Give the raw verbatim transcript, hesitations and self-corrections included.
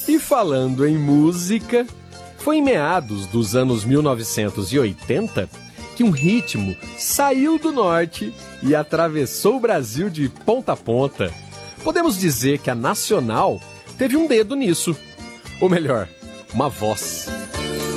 E falando em música, foi em meados dos anos mil novecentos e oitenta que um ritmo saiu do norte e atravessou o Brasil de ponta a ponta. Podemos dizer que a Nacional teve um dedo nisso. Ou melhor, uma voz.